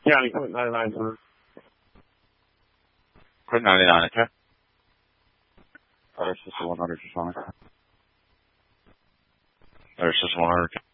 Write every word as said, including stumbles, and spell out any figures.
Yeah, you quit ninety-nine, sir. Quit ninety-nine, okay? Or system one hundred, just fine. Or system one hundred.